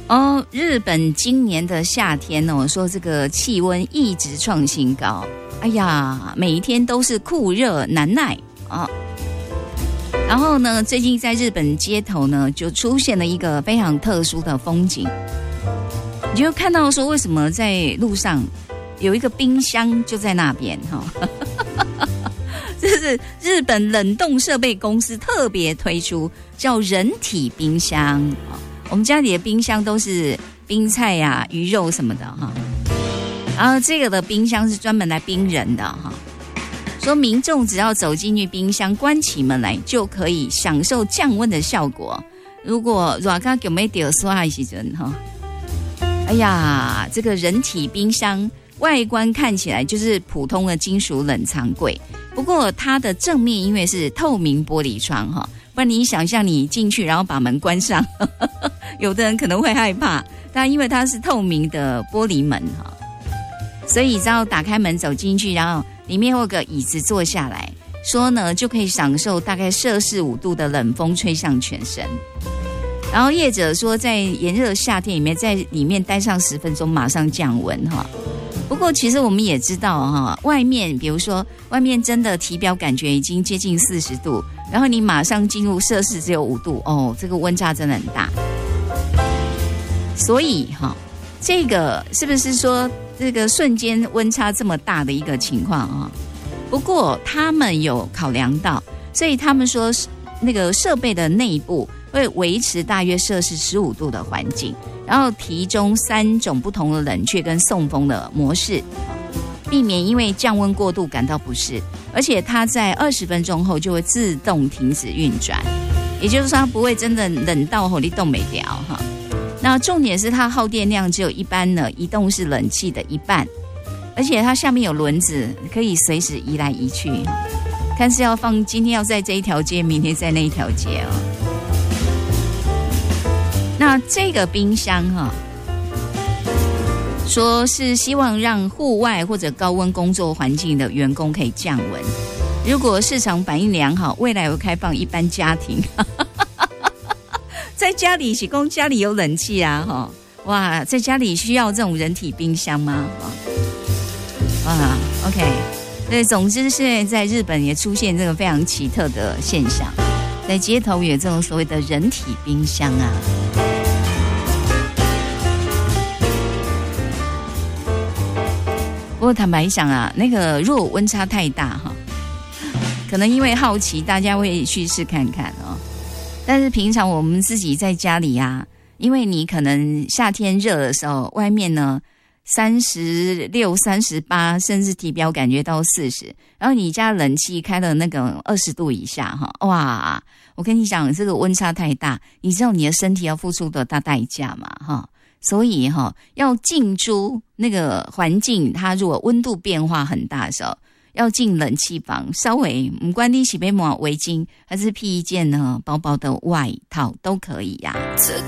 哦，日本今年的夏天哦，说这个气温一直创新高，哎呀，每一天都是酷热难耐啊。然后呢，最近在日本街头呢，就出现了一个非常特殊的风景，你就看到说，为什么在路上有一个冰箱就在那边哈。这是日本冷冻设备公司特别推出叫人体冰箱。我们家里的冰箱都是冰菜呀、鱼肉什么的哈，然后这个的冰箱是专门来冰人的哈。说民众只要走进去冰箱，关起门来就可以享受降温的效果。如果热到有没得刷的时候哈，哎呀，这个人体冰箱外观看起来就是普通的金属冷藏柜，不过它的正面因为是透明玻璃窗哈。不然你想象你进去然后把门关上有的人可能会害怕，但因为它是透明的玻璃门哈，所以只要打开门走进去，然后里面会有个椅子坐下来，说呢就可以享受大概摄氏5度的冷风吹向全身。然后业者说在炎热夏天里面，在里面待上10分钟马上降温哈。不过其实我们也知道哈，外面比如说外面真的体表感觉已经接近40度，然后你马上进入摄氏只有5度哦，这个温差真的很大。所以哈，这个是不是说这个瞬间温差这么大的一个情况啊？不过他们有考量到，所以他们说那个设备的内部会维持大约摄氏15度的环境，然后提供3种不同的冷却跟送风的模式，避免因为降温过度感到不适，而且它在20分钟后就会自动停止运转，也就是说它不会真的冷到火力冻没掉哈。那重点是它耗电量只有一般的移动式冷气的1半，而且它下面有轮子，可以随时移来移去，看是要放今天要在这一条街，明天在那一条街哦。那这个冰箱哈，说是希望让户外或者高温工作环境的员工可以降温。如果市场反应良好，未来会开放一般家庭。在家里，喜公家里有冷气啊哈，哇，在家里需要这种人体冰箱吗？哇 ，OK， 对，总之现在在日本也出现这个非常奇特的现象，在街头有这种所谓的人体冰箱啊。不过坦白讲啊，那个如果温差太大哈，可能因为好奇，大家会去试看看哦。但是平常我们自己在家里啊，因为你可能夏天热的时候，外面呢36、38，甚至体表感觉到40，然后你家冷气开了那个20度以下哈，哇！我跟你讲，这个温差太大，你知道你的身体要付出多大代价吗？哈，所以哈，要进出那个环境，它如果温度变化很大的时候，要进冷气房，稍微不管你是被抹围巾还是披一件呢薄薄的外套都可以呀。这